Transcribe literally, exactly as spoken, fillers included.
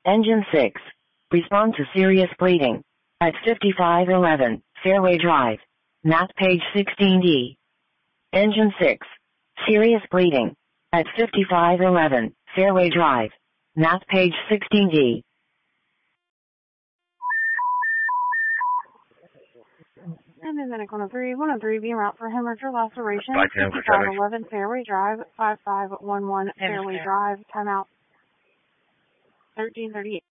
Engine six. Respond to serious bleeding. At fifty-five eleven, Fairway Drive. Not page sixteen D. Engine six. Serious bleeding. At fifty-five eleven, Fairway Drive. Not page sixteen D. And then Medic one oh three, one oh three, being route for hemorrhage or laceration. Five ten for fifty-five eleven Fairway Drive, five five one one Fairway Drive, timeout thirteen thirty-eight.